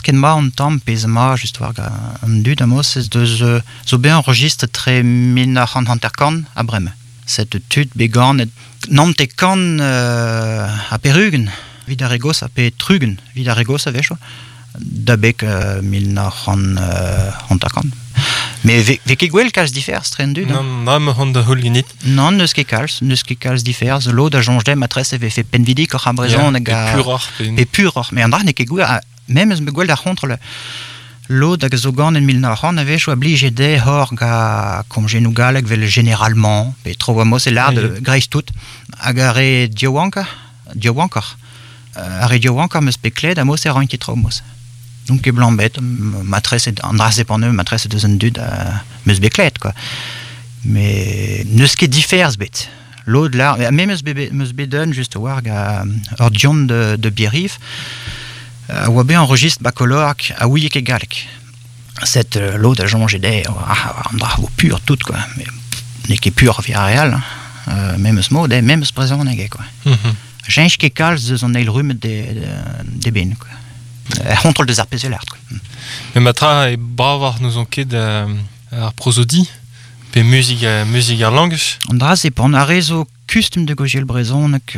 ken ma on tam pez ma just war an dud amos zo be enregistre très mina hanterkan à Brême. Cette tud began nam te kan à Peruguen vidaregos a pe trugen vidaregos a vecho da bek mina hanterkan. Mais veke gwell kalz differs tren dud. Non, me hon da hulginit. Non, neus ket kalz differs. Lo da jonge matres eve fait penvidik or abrezon pe puror. Mais andra ne ket gwell même me gwell da contre lo da zo gant en 1900 avait cho obligé de hor ga comme genou galek vel généralement pe troamos l'art de greis tout agare diowanka are diowanka me spekled amos er ranki tromos. Donc blanc bête matresse andra sepane matresse de zone dud me spekled quoi. Mais ne ce qui diffère bête lo de là même me beden juste war ga ordion de Bierif ou bien enregistre bacolorc à oui et galek. Cette l'eau de Jean Gédé au pur tout quoi, mais n'est que pur via réel, même ce mot, même ce présent n'est quoi. J'ai qui calze de son aile rhume des bines quoi. Contre des arpés l'art quoi. Mais matra est brave nous on quai de prosodie, pe musique langue. On a c'est pour un réseau custom de Gogel Brezon que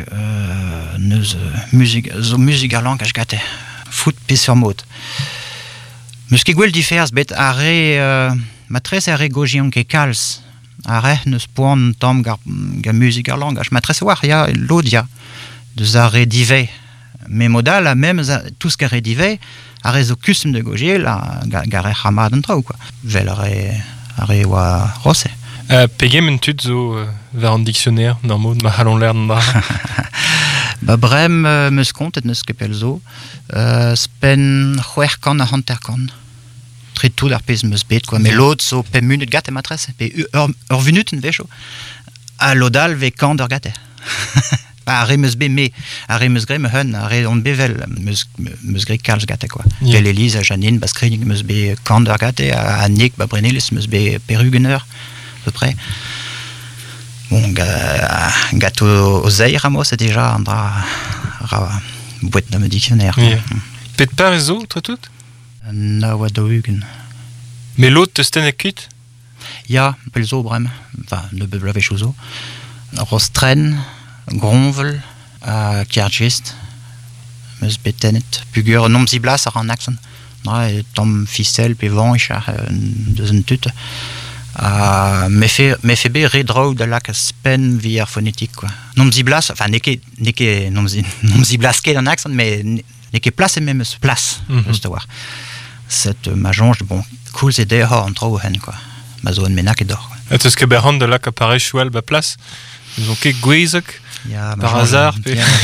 musique langue je gâte. Foot pe sur mode. Meus ket gwell differs bet are matres are gogion ke kals. Are neus poan tam ga musique ar langage. Matres war ya lodia de are dive. Mais modal a même tout ce qu'are dive are zo custom de Gogel gare hamad en trau quoi. Vel are wa rosse. Pegem en tud zo ver an dictionnaire normod ma halon lern da. Ba Brême meus kontet neus kepel zo spen c'hwerkan a hanterkan. Très tout ar pez meus bet quoi. Mais l'autre so pe munut gate matres pe ur vunut en vecho. A lodal ve kant ur gate. Are meus be me are meus gre me hun are on bevel meus gre kalz gate quoi. Vel Elise Janine Baskrinig meus be kant ur gate a Nick ba Brenelis meus be Perugener à peu près. Bon, gâteau aux aires, c'est déjà un boîte dans le dictionnaire. Peut-être pas les autres, tout? Non, mais l'autre, te stenne quitte? Ja, pelzo Brême. Enfin, ne be blave chozo. Rostren, Gronvel, Kiergist, meus betenet, pugur nom ziblas ar an accent. Tom ficelle, pe vanch, de zon tut. Mais fait be redro de la spen via phonétique quoi. Nom ziblas, enfin n'est nom ziblas qu'est un accent mais n'est que place et même place juste voir. Cette majonge bon cool c'est des en trop hen quoi. Ma zone menac et d'or. Est-ce que berhan de la qu'apparaît choual ba place? Ils ont que guizek par hasard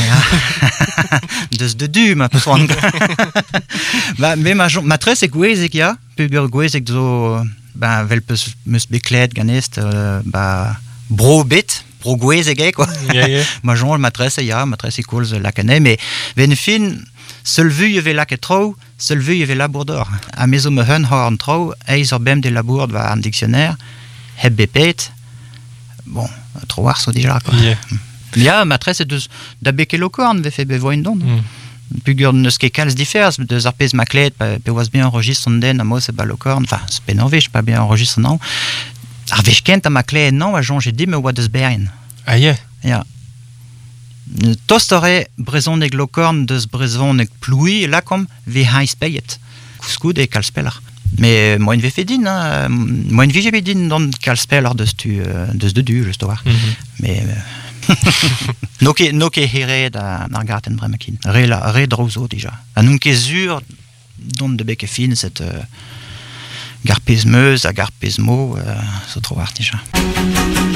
de du ma personne. Bah mais ma très c'est guizek ya, pugur guizek zo ben vel meus beklet ganest bro bit bro gwezege quoi. Ma jon matresse ya matresse cool la canet mais ven fin seul vu y avait la que trop seul vu y avait la bourdor a maison me hun horn trop et sur bem de la bourde va un dictionnaire heb bepet bon trop arso déjà quoi. Ya matresse de d'abeke locorn ve fait bevoin don. Pugur neus ket kalz differs de zarpez maklet pe oas bien enregistre den a mos e balocorn enfin c'est pas norvège pas bien enregistre non ar vechkent a maklet non a jonge dim me oa deus berin ah yeah ya tostore brezon eg locorn deus brezon eg ploui la kom ve haiz peiet kouskoud e kalspeller mais moin ve fedin moin vi jebe din don kalspeller deus de du just war mais no ke here da Margarten Bremekin. Re drozo déjà. Anun ke zur don de beke fin cette garpezmeuse a garpezmo se trovar déjà.